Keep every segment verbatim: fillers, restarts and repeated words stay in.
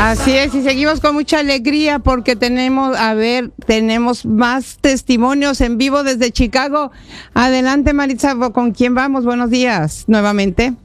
Así es, y seguimos con mucha alegría porque tenemos, a ver, tenemos más testimonios en vivo desde Chicago. Adelante, Maritza, ¿con quién vamos? Buenos días, nuevamente.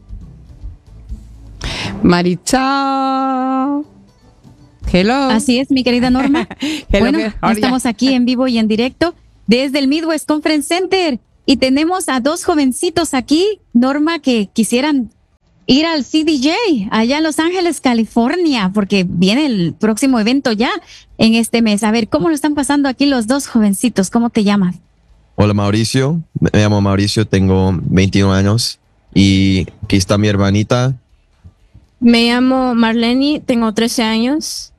Maritza. Hello. Así es, mi querida Norma. Hello, bueno, ya estamos aquí en vivo y en directo desde el Midwest Conference Center y tenemos a dos jovencitos aquí, Norma, que quisieran ir al C D J allá en Los Ángeles, California, porque viene el próximo evento ya en este mes. A ver, ¿cómo lo están pasando aquí los dos jovencitos? ¿Cómo te llamas? Hola, Mauricio. Me llamo Mauricio, tengo veintiún años y aquí está mi hermanita. Me llamo Marlene, tengo trece años.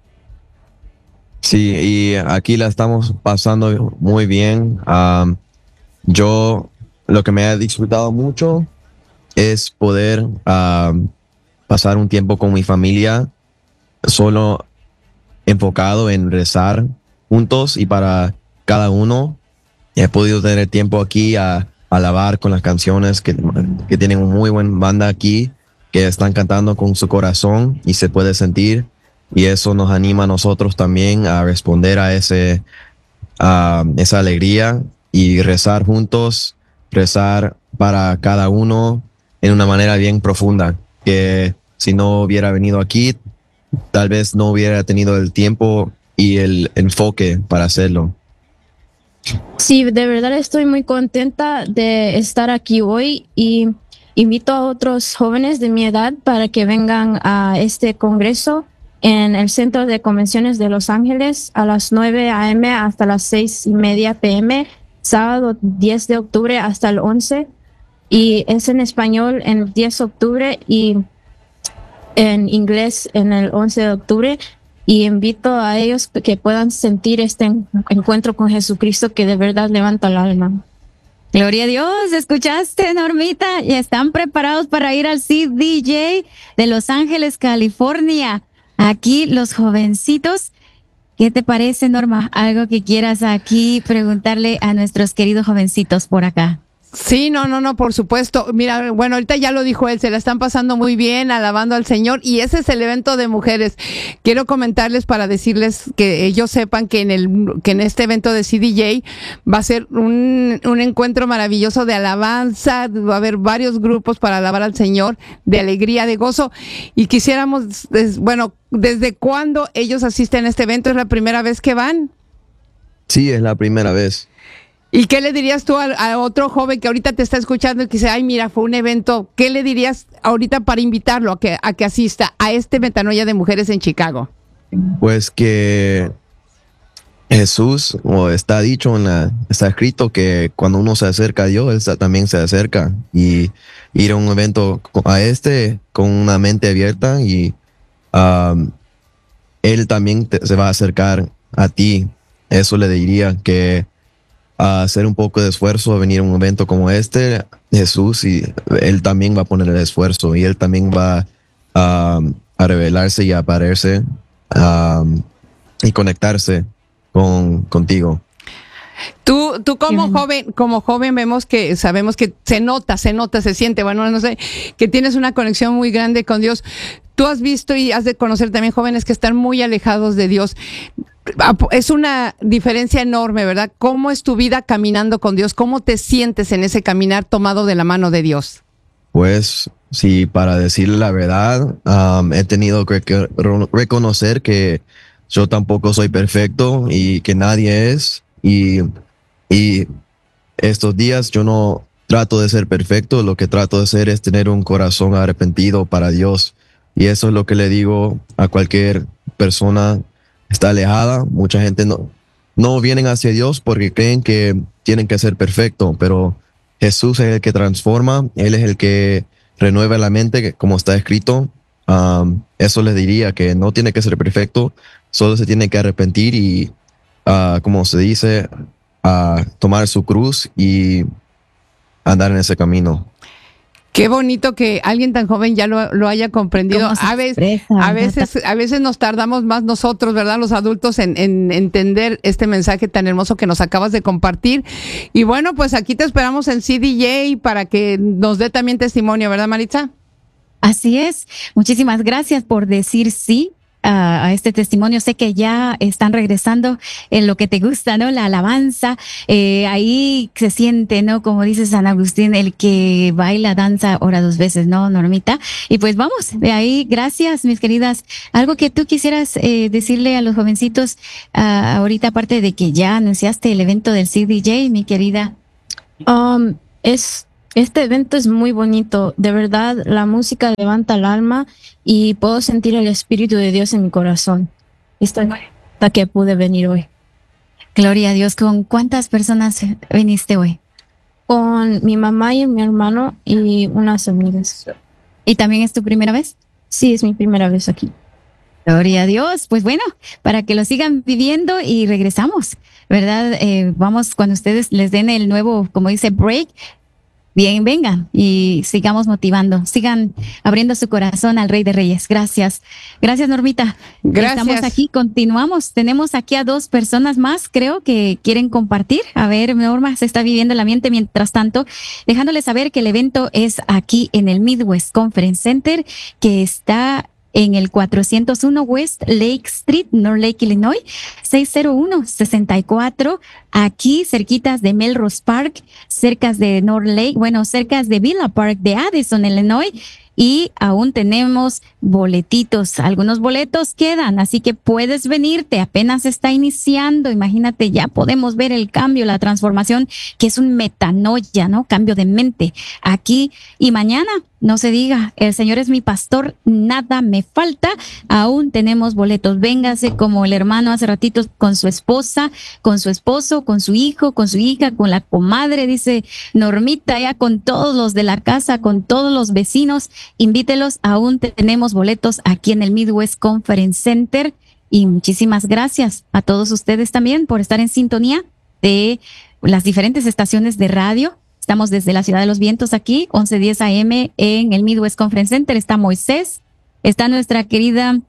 Sí, y aquí la estamos pasando muy bien. Um, yo lo que me ha disfrutado mucho es poder uh, pasar un tiempo con mi familia, solo enfocado en rezar juntos y para cada uno. He podido tener tiempo aquí a, a alabar con las canciones que, que tienen una muy buena banda aquí, que están cantando con su corazón y se puede sentir. Y eso nos anima a nosotros también a responder a ese, a esa alegría y rezar juntos, rezar para cada uno en una manera bien profunda, que si no hubiera venido aquí, tal vez no hubiera tenido el tiempo y el enfoque para hacerlo. Sí, de verdad estoy muy contenta de estar aquí hoy y invito a otros jóvenes de mi edad para que vengan a este congreso en el Centro de Convenciones de Los Ángeles a las nueve a eme hasta las seis y media pe eme, sábado diez de octubre hasta el once. Y es en español en el diez de octubre y en inglés en el once de octubre. Y invito a ellos que puedan sentir este encuentro con Jesucristo que de verdad levanta el alma. Gloria a Dios, ¿escuchaste, Normita? Y están preparados para ir al C D J de Los Ángeles, California. Aquí los jovencitos. ¿Qué te parece, Norma? Algo que quieras aquí preguntarle a nuestros queridos jovencitos por acá. Sí, no, no, no, por supuesto. Mira, bueno, ahorita ya lo dijo él, se la están pasando muy bien, alabando al Señor, y ese es el evento de mujeres. Quiero comentarles para decirles que ellos sepan que en el que en este evento de C D J va a ser un, un encuentro maravilloso de alabanza, va a haber varios grupos para alabar al Señor, de alegría, de gozo, y quisiéramos, bueno, ¿desde cuándo ellos asisten a este evento? ¿Es la primera vez que van? Sí, es la primera vez. ¿Y qué le dirías tú a, a otro joven que ahorita te está escuchando y que dice, ay, mira, fue un evento? ¿Qué le dirías ahorita para invitarlo a que, a que asista a este Metanoia de Mujeres en Chicago? Pues que Jesús, o está dicho, en la, está escrito que cuando uno se acerca a Dios, Él también se acerca. Y ir a un evento a este con una mente abierta y um, Él también te, se va a acercar a ti. Eso le diría, que a hacer un poco de esfuerzo a venir a un evento como este, Jesús, y Él también va a poner el esfuerzo y Él también va a, a revelarse y a aparecerse um, y conectarse con, contigo. Tú, tú como joven, como joven vemos que, sabemos que se nota, se nota, se siente, bueno, no sé, que tienes una conexión muy grande con Dios. Tú has visto y has de conocer también jóvenes que están muy alejados de Dios. Es una diferencia enorme, ¿verdad? ¿Cómo es tu vida caminando con Dios? ¿Cómo te sientes en ese caminar tomado de la mano de Dios? Pues sí, para decirle la verdad, um, he tenido que reconocer que yo tampoco soy perfecto y que nadie es. Y, y estos días yo no trato de ser perfecto, lo que trato de hacer es tener un corazón arrepentido para Dios. Y eso es lo que le digo a cualquier persona que está alejada. Mucha gente no, no vienen hacia Dios porque creen que tienen que ser perfecto, pero Jesús es el que transforma, Él es el que renueva la mente, como está escrito. Um, eso les diría, que no tiene que ser perfecto, solo se tiene que arrepentir y, uh, como se dice, uh, tomar su cruz y andar en ese camino. Qué bonito que alguien tan joven ya lo, lo haya comprendido. A veces, a veces, a veces nos tardamos más nosotros, ¿verdad? Los adultos en, en entender este mensaje tan hermoso que nos acabas de compartir. Y bueno, pues aquí te esperamos en C D J para que nos dé también testimonio, ¿verdad, Maritza? Así es. Muchísimas gracias por decir sí a, a este testimonio. Sé que ya están regresando en lo que te gusta, ¿no? La alabanza. Eh, ahí se siente, ¿no? Como dice San Agustín, el que baila, danza, ora dos veces, ¿no, Normita? Y pues vamos, de ahí, gracias, mis queridas. Algo que tú quisieras eh, decirle a los jovencitos uh, ahorita, aparte de que ya anunciaste el evento del C D J, mi querida. Um, es, este evento es muy bonito. De verdad, la música levanta el alma y puedo sentir el Espíritu de Dios en mi corazón. Estoy hasta que pude venir hoy. Gloria a Dios. ¿Con cuántas personas viniste hoy? Con mi mamá y mi hermano y unas amigas. ¿Y también es tu primera vez? Sí, es mi primera vez aquí. Gloria a Dios. Pues bueno, para que lo sigan viviendo y regresamos, ¿verdad? Eh, vamos, cuando ustedes les den el nuevo, como dice, break, bien, vengan y sigamos motivando, sigan abriendo su corazón al Rey de Reyes. Gracias. Gracias, Normita. Gracias. Estamos aquí, continuamos. Tenemos aquí a dos personas más, creo, que quieren compartir. A ver, Norma, se está viviendo el ambiente mientras tanto, dejándoles saber que el evento es aquí en el Midwest Conference Center, que está en el cuatrocientos uno West Lake Street, North Lake, Illinois, seis cero uno seis cuatro, aquí cerquitas de Melrose Park, cerca de North Lake, bueno, cerca de Villa Park de Addison, Illinois, y aún tenemos boletitos, algunos boletos quedan, así que puedes venirte, apenas está iniciando, imagínate, ya podemos ver el cambio, la transformación, que es un metanoia, ¿no? Cambio de mente aquí y mañana. No se diga, el Señor es mi pastor, nada me falta, aún tenemos boletos. Véngase como el hermano hace ratitos con su esposa, con su esposo, con su hijo, con su hija, con la comadre, dice Normita, ya con todos los de la casa, con todos los vecinos, invítelos, aún tenemos boletos aquí en el Midwest Conference Center. Y muchísimas gracias a todos ustedes también por estar en sintonía de las diferentes estaciones de radio. Estamos desde la Ciudad de los Vientos aquí, once diez A M en el Midwest Conference Center. Está Moisés, está nuestra querida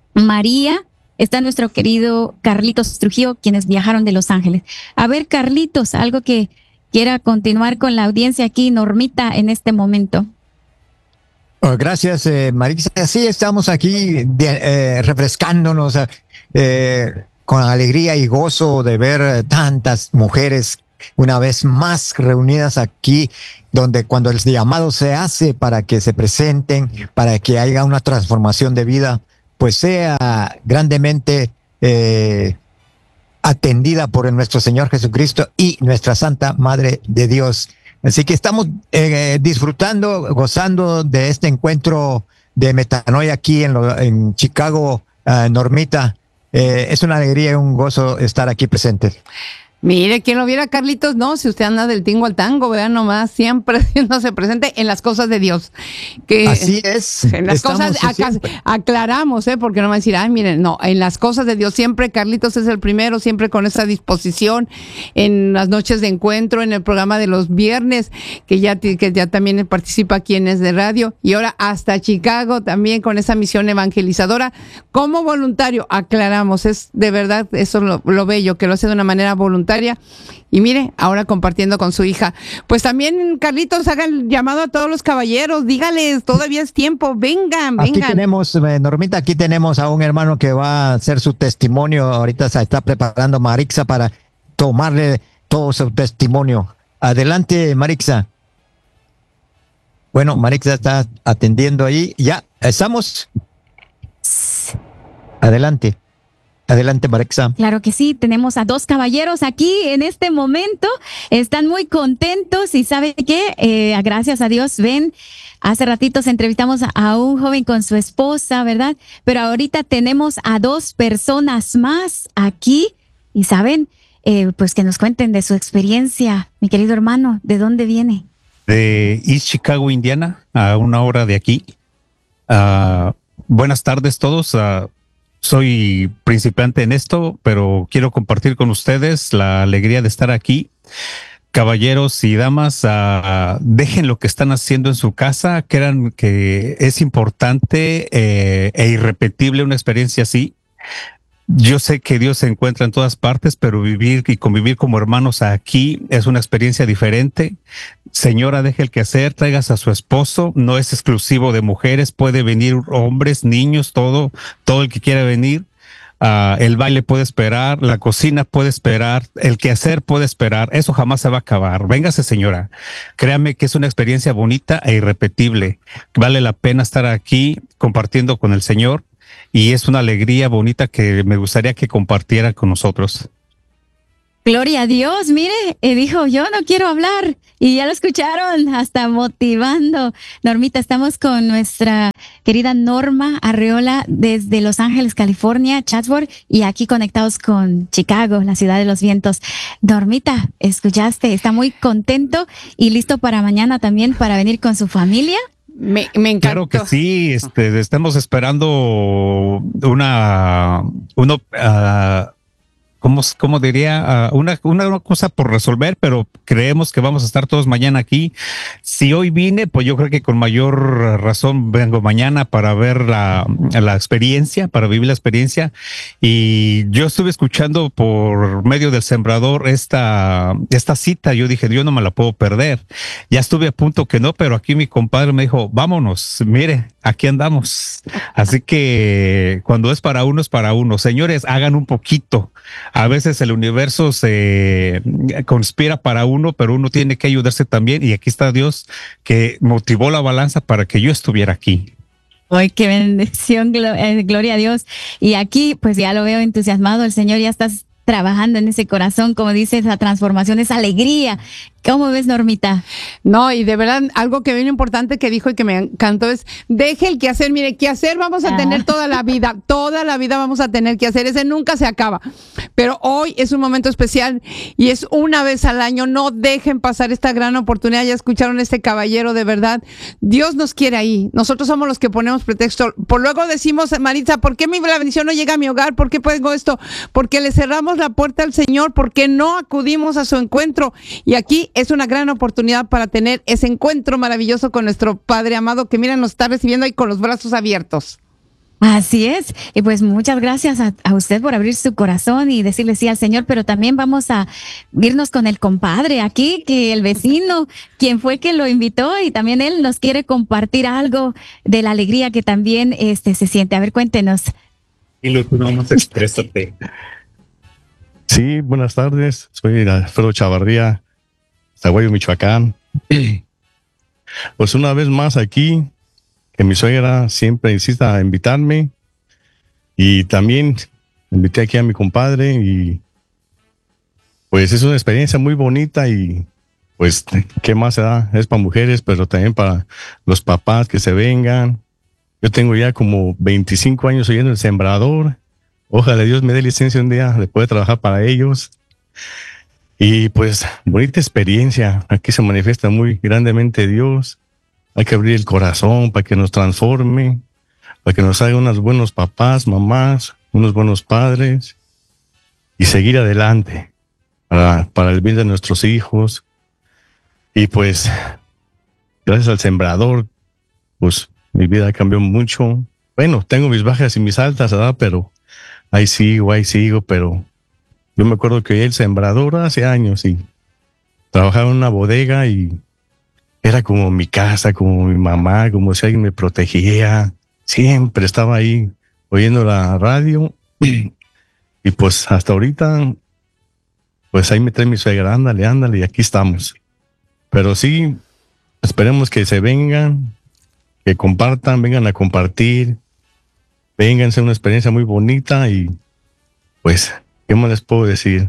María, está nuestro querido Carlitos Trujillo, quienes viajaron de Los Ángeles. A ver, Carlitos, algo que quiera continuar con la audiencia aquí, Normita, en este momento. Oh, gracias, eh, Marisa. Sí, estamos aquí de, eh, refrescándonos eh, con alegría y gozo de ver tantas mujeres una vez más reunidas aquí, donde cuando el llamado se hace para que se presenten, para que haya una transformación de vida, pues sea grandemente eh, atendida por nuestro Señor Jesucristo y nuestra Santa Madre de Dios. Así que estamos eh, disfrutando, gozando de este encuentro de metanoia aquí en, lo, en Chicago, uh, Normita. Eh, es una alegría y un gozo estar aquí presentes. Mire, quien lo viera, Carlitos, no, si usted anda del tingo al tango, vean nomás, siempre haciéndose presente en las cosas de Dios. Que así es. En las cosas, acá, aclaramos, ¿eh? Porque no me va a decir, ay, miren, no, en las cosas de Dios, siempre Carlitos es el primero, siempre con esa disposición, en las noches de encuentro, en el programa de los viernes, que ya, que ya también participa aquí en Es de Radio, y ahora hasta Chicago también con esa misión evangelizadora, como voluntario, aclaramos, es de verdad, eso lo, lo bello, que lo hace de una manera voluntaria. Y mire, ahora compartiendo con su hija. Pues también, Carlitos, haga el llamado a todos los caballeros, dígales, todavía es tiempo, vengan, vengan. Aquí tenemos, eh, Normita, aquí tenemos a un hermano que va a hacer su testimonio, ahorita se está preparando Marixa para tomarle todo su testimonio. Adelante, Marixa. Bueno, Marixa está atendiendo ahí, ya, estamos. Adelante. Adelante, Marixa. Claro que sí, tenemos a dos caballeros aquí en este momento, están muy contentos y ¿sabe qué? Eh, gracias a Dios, ven, hace ratitos entrevistamos a un joven con su esposa, ¿verdad? Pero ahorita tenemos a dos personas más aquí y ¿saben? Eh, pues que nos cuenten de su experiencia, mi querido hermano, ¿de dónde viene? De East Chicago, Indiana, a una hora de aquí. Uh, buenas tardes todos. Uh, Soy principiante en esto, pero quiero compartir con ustedes la alegría de estar aquí. Caballeros y damas, uh, dejen lo que están haciendo en su casa. Crean que es importante eh, e irrepetible una experiencia así. yo sé que Dios se encuentra en todas partes, pero vivir y convivir como hermanos aquí es una experiencia diferente. Señora, deje el quehacer, traigas a su esposo, no es exclusivo de mujeres, puede venir hombres, niños, todo, todo el que quiera venir. Uh, el baile puede esperar, la cocina puede esperar, el quehacer puede esperar, eso jamás se va a acabar. Véngase, señora. Créame que es una experiencia bonita e irrepetible. Vale la pena estar aquí compartiendo con el Señor y es una alegría bonita que me gustaría que compartiera con nosotros. Gloria a Dios, mire, eh, dijo, yo no quiero hablar, y ya lo escucharon, hasta motivando. Normita, estamos con nuestra querida Norma Arreola desde Los Ángeles, California, Chatsworth, y aquí conectados con Chicago, la ciudad de los vientos. Normita, escuchaste, está muy contento y listo para mañana también para venir con su familia. Me, me encantó. Claro que sí, este, estamos esperando una, uno, uh, ¿Cómo, cómo diría? Uh, una, una cosa por resolver, pero creemos que vamos a estar todos mañana aquí. Si hoy vine, pues yo creo que con mayor razón vengo mañana para ver la, la experiencia, para vivir la experiencia. Y yo estuve escuchando por medio del Sembrador esta, esta cita. Yo dije, yo no me la puedo perder. Ya estuve a punto que no, pero aquí mi compadre me dijo, vámonos, mire, aquí andamos. Así que cuando es para uno, es para uno. Señores, hagan un poquito. A veces el universo se conspira para uno, pero uno tiene que ayudarse también. Y aquí está Dios que motivó la balanza para que yo estuviera aquí. ¡Ay, qué bendición! Gloria a Dios. Y aquí, pues ya lo veo entusiasmado. El Señor ya está trabajando en ese corazón, como dice, esa transformación, esa alegría. ¿Cómo ves, Normita? No, y de verdad, algo que bien importante que dijo y que me encantó es, deje el quehacer. Mire, quehacer vamos a ah. tener toda la vida, toda la vida vamos a tener quehacer, ese nunca se acaba. Pero hoy es un momento especial y es una vez al año, no dejen pasar esta gran oportunidad. Ya escucharon a este caballero, de verdad, Dios nos quiere ahí, nosotros somos los que ponemos pretexto. Por luego decimos, Maritza, ¿por qué mi la bendición no llega a mi hogar? ¿Por qué pongo esto? Porque le cerramos la puerta al Señor, porque no acudimos a su encuentro. Y aquí es una gran oportunidad para tener ese encuentro maravilloso con nuestro Padre amado, que mira, nos está recibiendo ahí con los brazos abiertos. Así es, y pues muchas gracias a, a usted por abrir su corazón y decirle sí al Señor, pero también vamos a irnos con el compadre aquí, que el vecino, quien fue que lo invitó, y también él nos quiere compartir algo de la alegría que también este se siente. A ver, cuéntenos. Y lo que vamos a expresarte. Sí, buenas tardes, soy Alfredo Chavarría, Zaguayo, Michoacán. Pues una vez más aquí, que mi suegra siempre insiste a invitarme, y también invité aquí a mi compadre, y pues es una experiencia muy bonita, y pues qué más se da, es para mujeres, pero también para los papás que se vengan. Yo tengo ya como veinticinco años oyendo el Sembrador. Ojalá Dios me dé licencia un día de poder trabajar para ellos. Y pues, bonita experiencia. Aquí se manifiesta muy grandemente Dios. Hay que abrir el corazón para que nos transforme, para que nos haga unos buenos papás, mamás, unos buenos padres, y seguir adelante para, para el bien de nuestros hijos. Y pues, gracias al Sembrador, pues mi vida cambió mucho. Bueno, tengo mis bajas y mis altas, ¿verdad? Pero ahí sigo, ahí sigo, pero yo me acuerdo que el Sembrador hace años y trabajaba en una bodega y era como mi casa, como mi mamá, como si alguien me protegía. Siempre estaba ahí oyendo la radio y, y pues hasta ahorita, pues ahí me trae mi suegra, ándale, ándale, y aquí estamos. Pero sí, esperemos que se vengan, que compartan, vengan a compartir, vengan a hacer una experiencia muy bonita y pues, ¿qué más les puedo decir?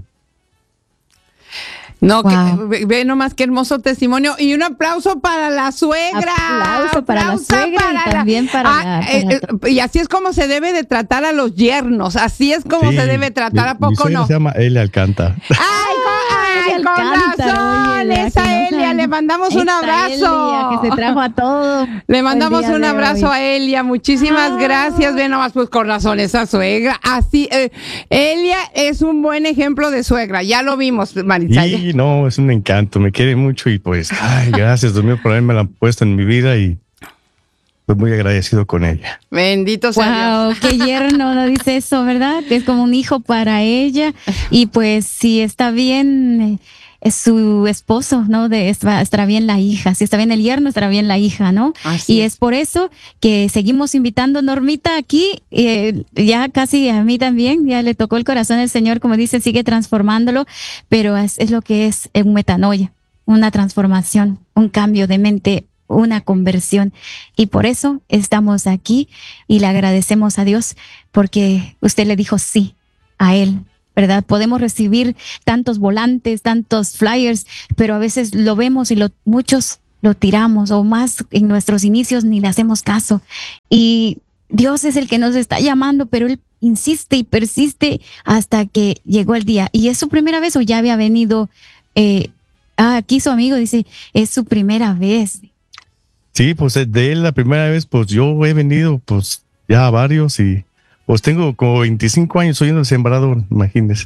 No, wow. que, ve nomás qué hermoso testimonio. Y un aplauso para la suegra. Aplauso para aplauso la suegra para y la, también para, ah, la, para eh, la... Y así es como se debe de tratar a los yernos. Así es como sí, se debe tratar. ¿A poco mi no? Se llama Elia Alcántara. ¡Ay, ay, ay con razón! Oye, esa Elia, no le mandamos un abrazo. Elia, que se trajo a todo. Le mandamos un abrazo a Elia. Muchísimas ah. gracias. Ve nomás, pues con razón, esa suegra. Así, eh, Elia es un buen ejemplo de suegra. Ya lo vimos, Maritza. Y no, es un encanto, me quiere mucho y pues, ay, gracias, Dios mío, por haberme la puesto en mi vida y Estoy muy agradecido con ella. Bendito sea Wow, Dios. qué yerno no dice eso, ¿verdad? Es como un hijo para ella. Y pues si está bien eh, es su esposo, ¿no? De, estará, estará bien la hija. Si está bien el yerno, estará bien la hija, ¿no? Así y es. es por eso que seguimos invitando a Normita aquí. Eh, ya casi a mí también, ya le tocó el corazón del Señor, como dice, sigue transformándolo, pero es, es lo que es un metanoia, una transformación, un cambio de mente, una conversión. Y por eso estamos aquí y le agradecemos a Dios porque usted le dijo sí a Él, ¿verdad? Podemos recibir tantos volantes, tantos flyers, pero a veces lo vemos y lo, muchos lo tiramos, o más en nuestros inicios ni le hacemos caso. Y Dios es el que nos está llamando, pero Él insiste y persiste hasta que llegó el día. ¿Y es su primera vez o ya había venido? Eh, ah, aquí su amigo dice, es su primera vez. Sí, pues de él la primera vez, pues yo he venido pues ya a varios y pues tengo como veinticinco años, soy un sembrador, imagínense.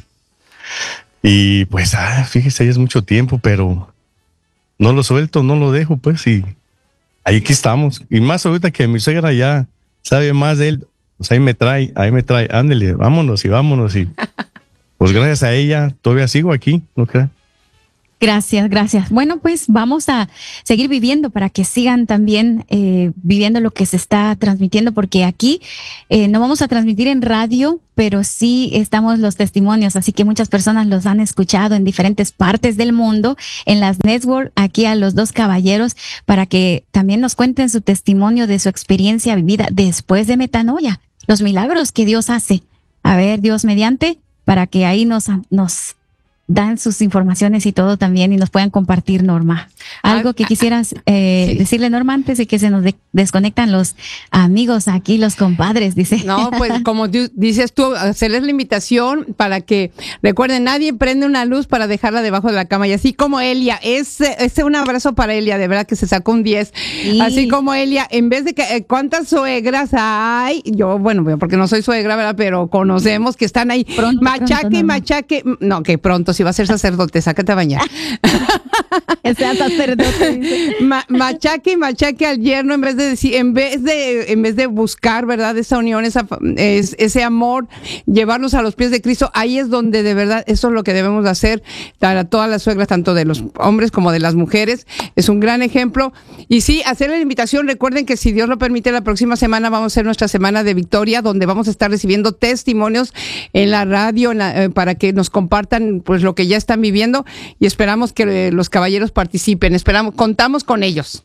Y pues, ah, fíjese, ya es mucho tiempo, pero no lo suelto, no lo dejo, pues, y ahí aquí estamos. Y más ahorita que mi suegra ya sabe más de él, pues ahí me trae, ahí me trae, ándele, vámonos y vámonos. Y pues gracias a ella todavía sigo aquí, ¿no crean? Gracias, gracias. Bueno, pues vamos a seguir viviendo para que sigan también eh, viviendo lo que se está transmitiendo, porque aquí eh, no vamos a transmitir en radio, pero sí estamos los testimonios, así que muchas personas los han escuchado en diferentes partes del mundo, en las network, aquí a los dos caballeros, para que también nos cuenten su testimonio de su experiencia vivida después de metanoia, los milagros que Dios hace. A ver, Dios mediante, para que ahí nos, nos dan sus informaciones y todo también y nos puedan compartir, Norma. Algo que quisieras eh, Sí. decirle, Norma, antes de que se nos de- desconectan los amigos aquí, los compadres, dice. No, pues como di- dices tú, hacerles la invitación para que recuerden, nadie prende una luz para dejarla debajo de la cama. Y así como Elia, ese, ese un abrazo para Elia, de verdad que se sacó un diez. Sí. Así como Elia, en vez de que, eh, ¿cuántas suegras hay? Yo, bueno, porque no soy suegra, ¿verdad? Pero conocemos que están ahí. Pronto, machaque pronto, y Norma. machaque. No, que pronto, si va a ser sacerdote, sácate a bañar. Que sea sacerdote, dice. Ma- machaque y machaque al yerno en vez de decir, en vez de, en vez de buscar, ¿verdad? Esa unión, esa, fa- es- ese amor, llevarlos a los pies de Cristo. Ahí es donde de verdad, eso es lo que debemos de hacer para todas las suegras, tanto de los hombres como de las mujeres. Es un gran ejemplo. Y sí, hacerle la invitación. Recuerden que si Dios lo permite, la próxima semana vamos a hacer nuestra semana de victoria, donde vamos a estar recibiendo testimonios en la radio, en la- eh, para que nos compartan pues lo que ya están viviendo, y esperamos que eh, los caballeros participen. Esperamos, contamos con ellos.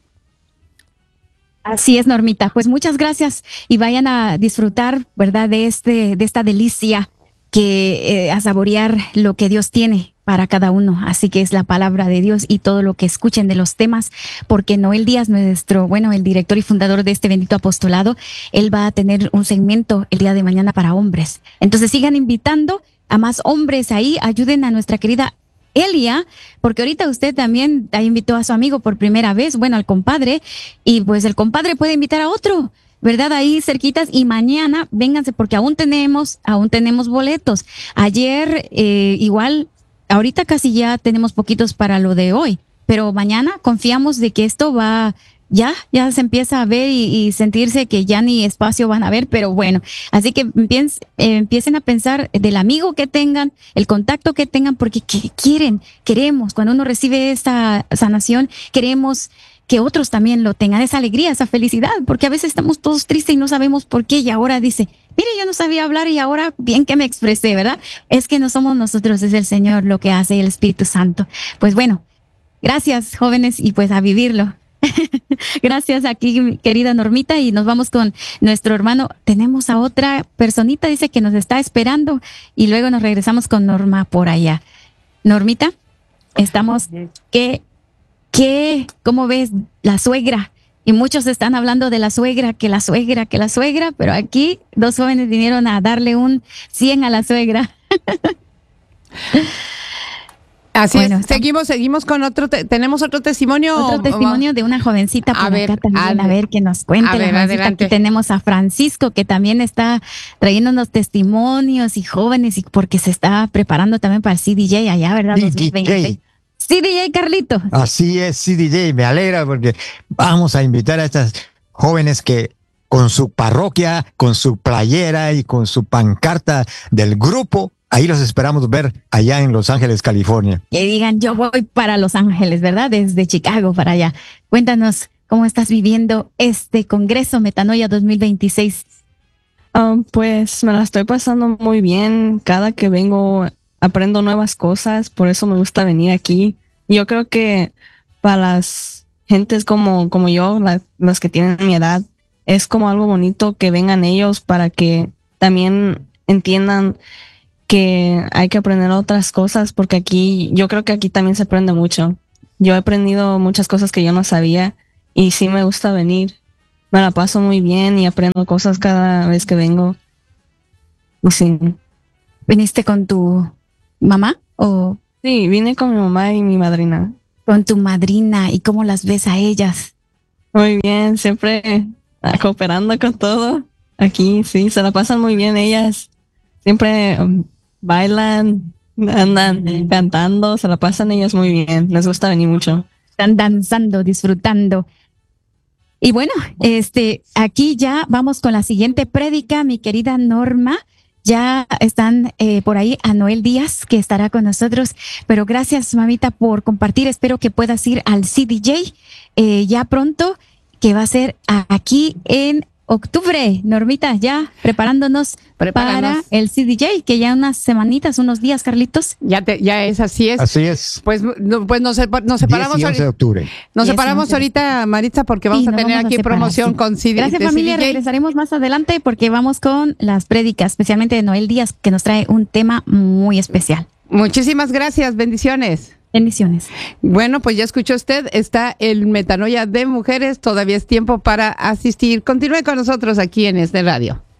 Así es, Normita. Pues muchas gracias y vayan a disfrutar, ¿verdad? De este, de esta delicia que eh, a saborear lo que Dios tiene para cada uno. Así que es la palabra de Dios y todo lo que escuchen de los temas, porque Noel Díaz, nuestro, bueno, el director y fundador de este bendito apostolado, él va a tener un segmento el día de mañana para hombres. Entonces sigan invitando a más hombres ahí, ayuden a nuestra querida Elia, porque ahorita usted también ahí invitó a su amigo por primera vez, bueno, al compadre, y pues el compadre puede invitar a otro, ¿verdad? Ahí cerquitas, y mañana vénganse porque aún tenemos, aún tenemos boletos. Ayer eh, igual, ahorita casi ya tenemos poquitos para lo de hoy, pero mañana confiamos de que esto va, ya, ya se empieza a ver y, y sentirse que ya ni espacio van a ver, pero bueno, así que empiecen, eh, empiecen a pensar del amigo que tengan, el contacto que tengan, porque que- quieren, queremos, cuando uno recibe esta sanación, queremos que otros también lo tengan, esa alegría, esa felicidad, porque a veces estamos todos tristes y no sabemos por qué, y ahora dice, mire, yo no sabía hablar y ahora bien que me expresé, ¿verdad? Es que no somos nosotros, es el Señor lo que hace, el Espíritu Santo. Pues bueno, gracias, jóvenes, y pues a vivirlo. Gracias aquí, mi querida Normita, y nos vamos con nuestro hermano. Tenemos a otra personita, dice que nos está esperando, y luego nos regresamos con Norma por allá. Normita, estamos, ¿qué, qué, cómo ves la suegra? Y muchos están hablando de la suegra, que la suegra, que la suegra, pero aquí dos jóvenes vinieron a darle un cien a la suegra. Así Bueno, es. está- Seguimos, seguimos con otro, te- tenemos otro testimonio. Otro testimonio de una jovencita por A ver, acá también, a a ver. ver que nos cuente. A la ver, jovencita. adelante. Aquí tenemos a Francisco, que también está trayéndonos testimonios y jóvenes, y porque se está preparando también para el C D J allá, ¿verdad? C D J. dos mil veinte. C D J, Carlito. Así es, C D J, me alegra porque vamos a invitar a estas jóvenes que con su parroquia, con su playera y con su pancarta del grupo, ahí los esperamos ver allá en Los Ángeles, California. Que digan, yo voy para Los Ángeles, ¿verdad? Desde Chicago para allá. Cuéntanos cómo estás viviendo este Congreso Metanoia dos mil veintiséis. Um, pues me la estoy pasando muy bien. Cada que vengo aprendo nuevas cosas, por eso me gusta venir aquí. Yo creo que para las gentes como, como yo, la, los que tienen mi edad, es como algo bonito que vengan ellos para que también entiendan que hay que aprender otras cosas, porque aquí, yo creo que aquí también se aprende mucho. Yo he aprendido muchas cosas que yo no sabía y sí me gusta venir. Me la paso muy bien y aprendo cosas cada vez que vengo. Y sí. ¿Viniste con tu mamá o Sí, vine con mi mamá y mi madrina. con tu madrina? ¿Y cómo las ves a ellas? Muy bien, siempre ah, cooperando con todo. Aquí, sí, se la pasan muy bien ellas. Siempre um, bailan, andan cantando, se la pasan ellas muy bien. Les gusta venir mucho. Están danzando, disfrutando. Y bueno, este, aquí ya vamos con la siguiente prédica, mi querida Norma. Ya están eh, por ahí a Noel Díaz, que estará con nosotros. Pero gracias, mamita, por compartir. Espero que puedas ir al C D J eh, ya pronto, que va a ser a- aquí en octubre. Normita, ya preparándonos Prepáranos. para el C D J, que ya unas semanitas, unos días, Carlitos. Ya, te, ya es, así es. Así es. Pues, no, pues nos, sepa- nos separamos diez y once de ahorita. octubre. Nos diez y separamos once. ahorita, Maritza, porque vamos Sí, a nos tener vamos a aquí separar, promoción sí. con C D, Gracias, de familia. C D J. Regresaremos más adelante porque vamos con las prédicas, especialmente de Noel Díaz, que nos trae un tema muy especial. Muchísimas gracias, bendiciones. Bendiciones. Bueno, pues ya escuchó usted, está el Metanoia de Mujeres, todavía es tiempo para asistir. Continúe con nosotros aquí en este radio.